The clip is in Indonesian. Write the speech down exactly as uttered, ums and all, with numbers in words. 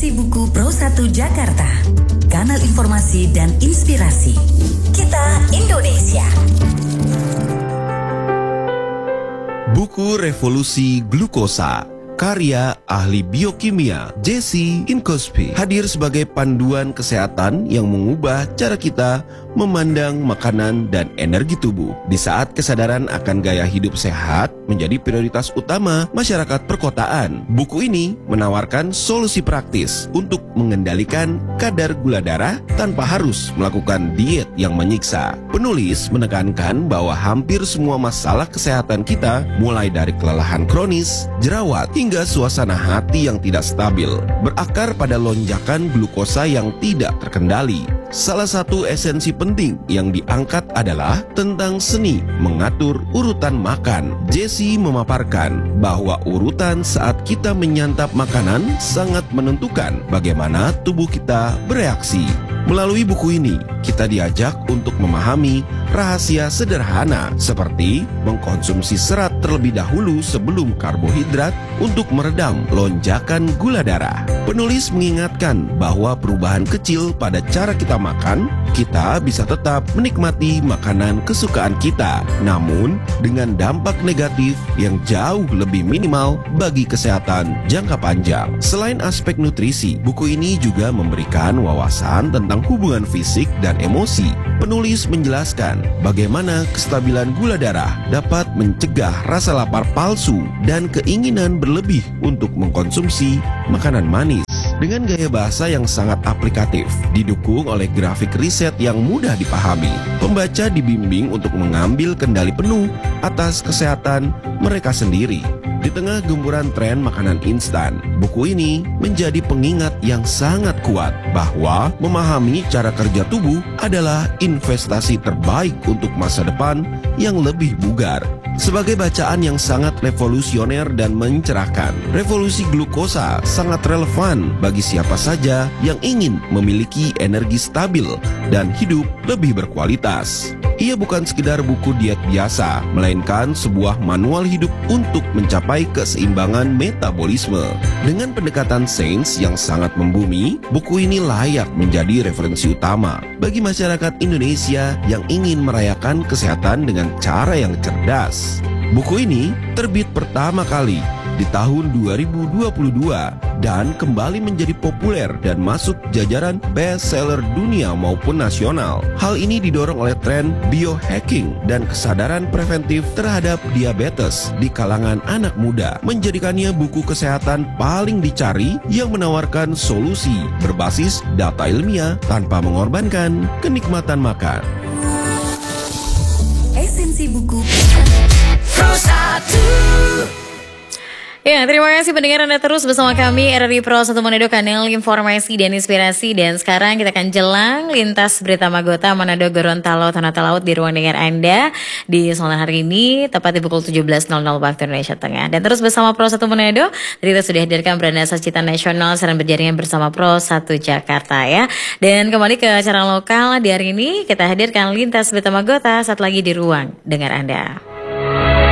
Esensi Buku Pro satu Jakarta, kanal informasi dan inspirasi. Kita Indonesia. Buku Revolusi Glukosa, karya ahli biokimia Jesse Inkosby, hadir sebagai panduan kesehatan yang mengubah cara kita memandang makanan dan energi tubuh. Di saat kesadaran akan gaya hidup sehat menjadi prioritas utama masyarakat perkotaan, buku ini menawarkan solusi praktis untuk mengendalikan kadar gula darah tanpa harus melakukan diet yang menyiksa. Penulis menekankan bahwa hampir semua masalah kesehatan kita, mulai dari kelelahan kronis, jerawat, hingga suasana hati yang tidak stabil, berakar pada lonjakan glukosa yang tidak terkendali. Salah satu esensi penting yang diangkat adalah tentang seni mengatur urutan makan. Jesse memaparkan bahwa urutan saat kita menyantap makanan sangat menentukan bagaimana tubuh kita bereaksi. Melalui buku ini, kita diajak untuk memahami rahasia sederhana seperti mengkonsumsi serat terlebih dahulu sebelum karbohidrat untuk meredam lonjakan gula darah. Penulis mengingatkan bahwa perubahan kecil pada cara kita makan, kita bisa tetap menikmati makanan kesukaan kita, namun dengan dampak negatif yang jauh lebih minimal bagi kesehatan jangka panjang. Selain aspek nutrisi, buku ini juga memberikan wawasan tentang hubungan fisik dan emosi. Penulis menjelaskan bagaimana kestabilan gula darah dapat mencegah rasa lapar palsu dan keinginan berlebih untuk mengkonsumsi makanan manis. Dengan gaya bahasa yang sangat aplikatif, didukung oleh grafik riset yang mudah dipahami, pembaca dibimbing untuk mengambil kendali penuh atas kesehatan mereka sendiri. Di tengah gempuran tren makanan instan, buku ini menjadi pengingat yang sangat kuat bahwa memahami cara kerja tubuh adalah investasi terbaik untuk masa depan yang lebih bugar. Sebagai bacaan yang sangat revolusioner dan mencerahkan, Revolusi Glukosa sangat relevan bagi siapa saja yang ingin memiliki energi stabil dan hidup lebih berkualitas. Ia bukan sekedar buku diet biasa, melainkan sebuah manual hidup untuk mencapai keseimbangan metabolisme. Dengan pendekatan sains yang sangat membumi, buku ini layak menjadi referensi utama bagi masyarakat Indonesia yang ingin merayakan kesehatan dengan cara yang cerdas. Buku ini terbit pertama kali di tahun dua ribu dua puluh dua dan kembali menjadi populer dan masuk jajaran bestseller dunia maupun nasional. Hal ini didorong oleh tren biohacking dan kesadaran preventif terhadap diabetes di kalangan anak muda, menjadikannya buku kesehatan paling dicari yang menawarkan solusi berbasis data ilmiah tanpa mengorbankan kenikmatan makan. Esensi Buku Pro satu. Ya, terima kasih pendengar Anda terus bersama kami R R I Pro satu Manado, kanal informasi dan inspirasi. Dan sekarang kita akan jelang lintas berita Magota Manado Gorontalo Tanah Laut di ruang dengar Anda di sore hari ini tepat di pukul tujuh belas waktu Indonesia Tengah. Dan terus bersama Pro satu Manado, tadi kita sudah hadirkan Branda Sacita Nasional sedang berjaringan bersama Pro satu Jakarta ya. Dan kembali ke acara lokal di hari ini kita hadirkan lintas berita Magota saat lagi di ruang dengar Anda.